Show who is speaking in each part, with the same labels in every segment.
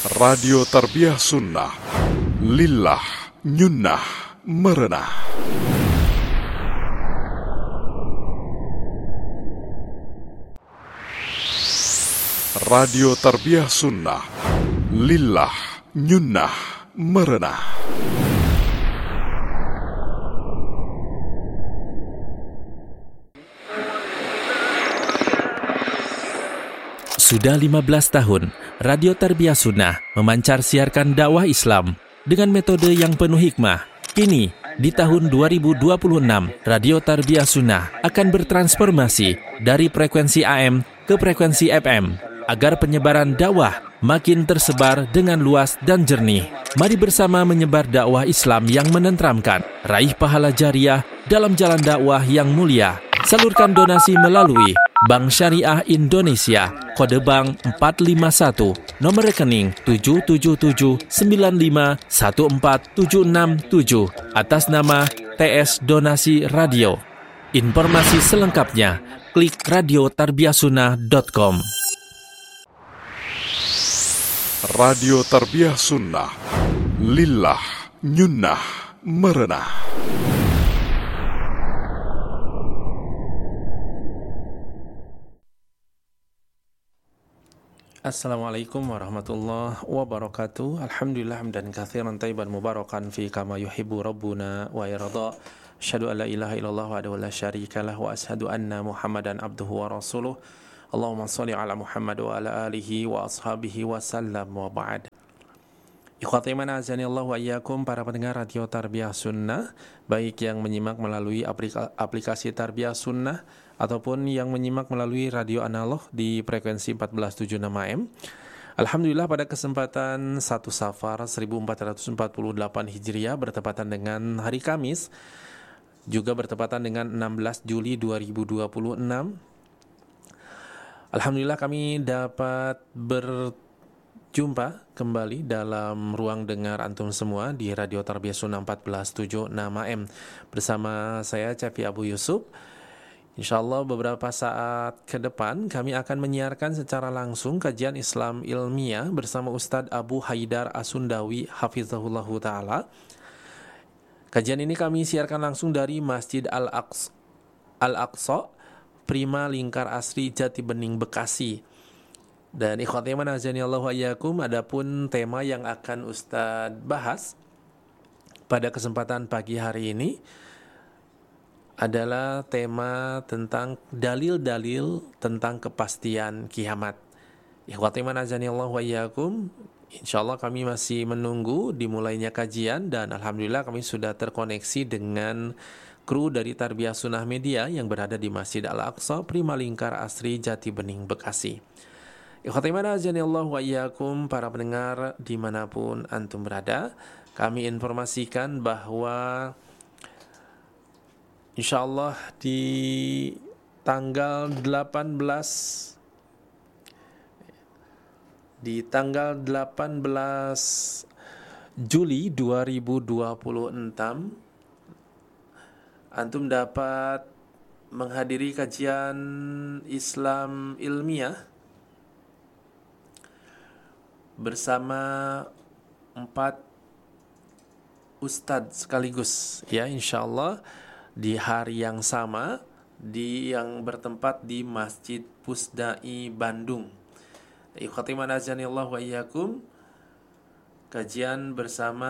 Speaker 1: Radio Tarbiyah Sunnah, Lillah, Nyunnah, Merenah. Radio Tarbiyah Sunnah, Lillah, Nyunnah, Merenah.
Speaker 2: Sudah 15 tahun, Radio Tarbiyah Sunnah memancar siarkan dakwah Islam dengan metode yang penuh hikmah. Kini, di tahun 2026, Radio Tarbiyah Sunnah akan bertransformasi dari frekuensi AM ke frekuensi FM agar penyebaran dakwah makin tersebar dengan luas dan jernih. Mari bersama menyebar dakwah Islam yang menenteramkan, raih pahala jariah dalam jalan dakwah yang mulia. Salurkan donasi melalui Bank Syariah Indonesia, kode bank 451, nomor rekening 777951476 atas nama TS Donasi Radio. Informasi selengkapnya, klik radiotarbiyahsunnah.com.
Speaker 1: Radio Tarbiyah Sunnah, Lillah, Nyunnah, Merenah.
Speaker 3: Assalamualaikum warahmatullahi wabarakatuh. Alhamdulillah hamdan katsiran thayyiban mubarakan fi kama yuhibbu rabbuna wa yarda. Asyhadu an la ilaha illallah wahdahu la syarikalah wa asyhadu anna Muhammadan abduhu wa rasuluh. Allahumma shalli ala Muhammad wa ala alihi wa ashabihi wa sallam wa ba'd. Ikhwati iman azanillahu wa iyyakum, para pendengar Radio Tarbiyah Sunnah, baik yang menyimak melalui aplikasi Tarbiyah Sunnah ataupun yang menyimak melalui radio analog di frekuensi 1476 AM. Alhamdulillah, pada kesempatan 1 Safar 1448 Hijriah bertepatan dengan hari Kamis, juga bertepatan dengan 16 Juli 2026. Alhamdulillah kami dapat berjumpa kembali dalam ruang dengar antum semua di Radio Tarbiyah Sunnah 1476 AM bersama saya Cepi Abu Yusuf. InsyaAllah beberapa saat ke depan kami akan menyiarkan secara langsung kajian Islam ilmiah bersama Ustadz Abu Haidar Asundawi Hafizahullahu Ta'ala. Kajian ini kami siarkan langsung dari Masjid Al-Aqsa, Prima Lingkar Asri, Jati Bening, Bekasi. Dan ikhwati man azanillahu wa iyyakum, adapun tema yang akan Ustadz bahas pada kesempatan pagi hari ini adalah tema tentang dalil-dalil tentang kepastian kiamat. Ikhwati man azanillahu wa iyyakum, insyaallah kami masih menunggu dimulainya kajian dan alhamdulillah kami sudah terkoneksi dengan kru dari Tarbiyah Sunnah Media yang berada di Masjid Al-Aqsa, Prima Lingkar Asri, Jati Bening, Bekasi. Ikhwati man azanillahu wa iyyakum, para pendengar dimanapun antum berada, kami informasikan bahwa InsyaAllah di tanggal 18 Juli 2026 antum dapat menghadiri kajian Islam ilmiah bersama 4 ustadz sekaligus, ya, insyaallah di hari yang sama, yang bertempat di Masjid Pusdai Bandung. Ikhwati man azanillahu wa iyyakum, kajian bersama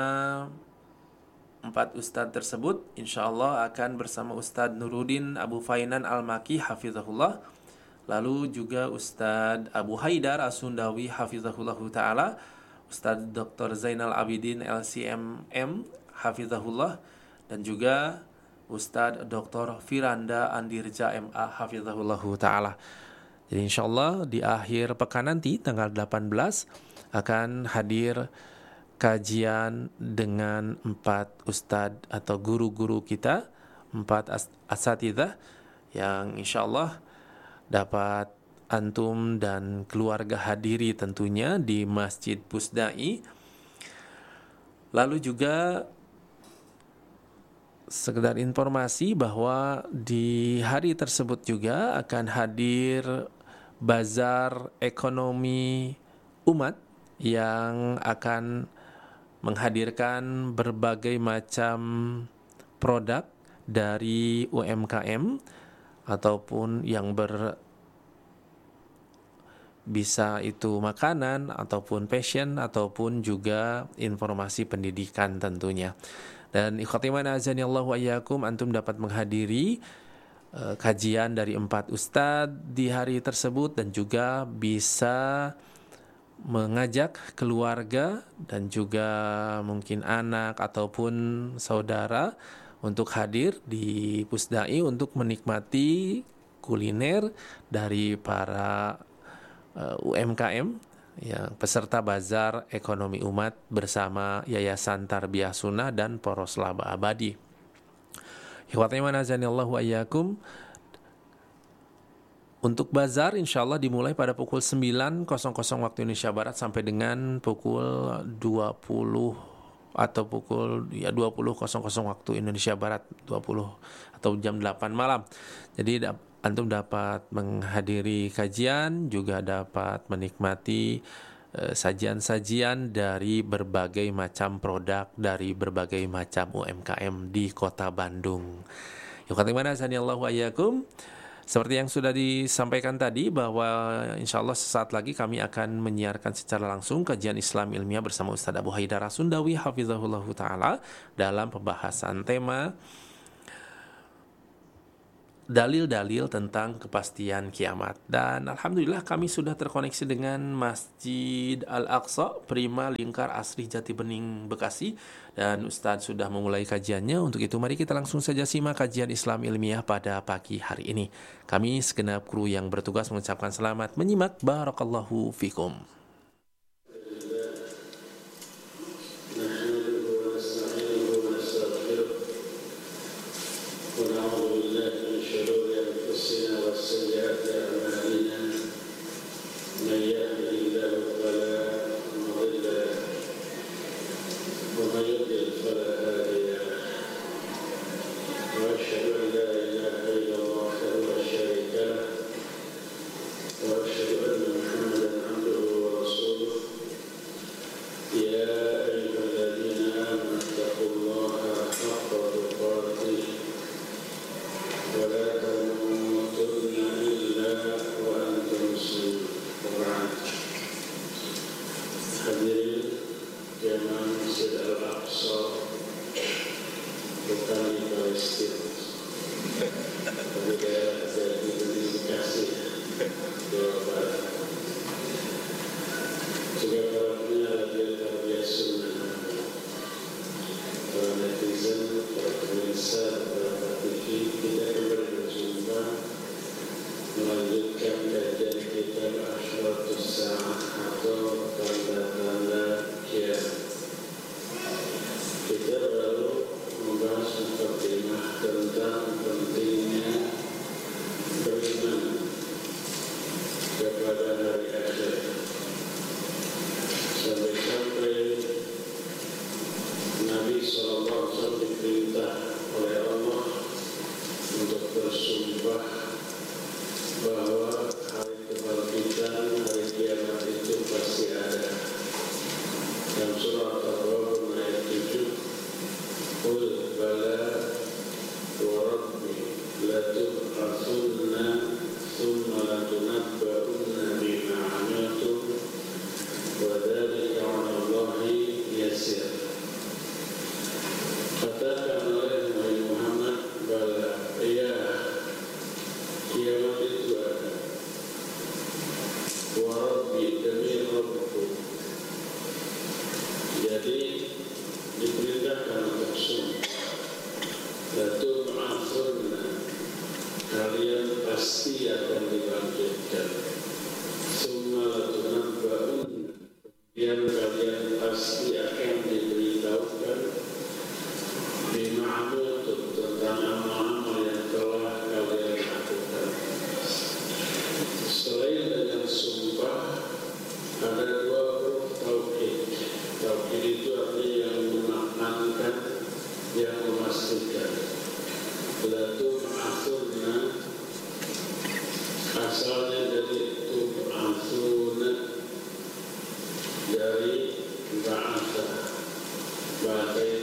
Speaker 3: 4 ustadz tersebut insyaallah akan bersama Ustadz Nuruddin Abu Fainan Al-Maki hafizahullah, lalu juga Ustadz Abu Haidar Asundawi hafizahullahu ta'ala, Ustadz Dr. Zainal Abidin LCMM hafizahullah, dan juga Ustadz Dr. Firanda Andirja MA hafizahullahu ta'ala. Jadi insyaallah di akhir pekan nanti tanggal 18 akan hadir kajian dengan 4 ustadz atau guru-guru kita, 4 asatidzah yang insyaallah dapat antum dan keluarga hadiri tentunya di Masjid Pusdai. Lalu juga sekedar informasi bahwa di hari tersebut juga akan hadir bazar ekonomi umat yang akan menghadirkan berbagai macam produk dari UMKM ataupun yang bisa itu makanan ataupun fashion ataupun juga informasi pendidikan tentunya. Dan ikhwati mana azanillahu wa iyyakum, antum dapat menghadiri kajian dari 4 ustadz di hari tersebut dan juga bisa mengajak keluarga dan juga mungkin anak ataupun saudara untuk hadir di Pusdai untuk menikmati kuliner dari para UMKM yang peserta Bazar Ekonomi Umat bersama Yayasan Tarbiyah Sunnah dan Poros Laba Abadi. Ikhwati man azanillahu wa iyyakum, untuk bazar insyaallah dimulai pada pukul 9.00 waktu Indonesia Barat sampai dengan pukul 20 atau pukul 20.00 waktu Indonesia Barat, 20 atau jam 8 malam. Jadi antum dapat menghadiri kajian, juga dapat menikmati sajian-sajian dari berbagai macam produk dari berbagai macam UMKM di Kota Bandung. Yukatimana sanallahu ayyakum. Seperti yang sudah disampaikan tadi bahwa insyaallah sesaat lagi kami akan menyiarkan secara langsung kajian Islam ilmiah bersama Ustaz Abu Haidar Sundawi hafizahullahu taala dalam pembahasan tema dalil-dalil tentang kepastian kiamat. Dan alhamdulillah kami sudah terkoneksi dengan Masjid Al-Aqsa Prima Lingkar Asri Jati Bening Bekasi, dan Ustadz sudah memulai kajiannya. Untuk itu mari kita langsung saja simak kajian Islam ilmiah pada pagi hari ini. Kami segenap kru yang bertugas mengucapkan selamat menyimak. Barakallahu fikum.
Speaker 4: وآتينا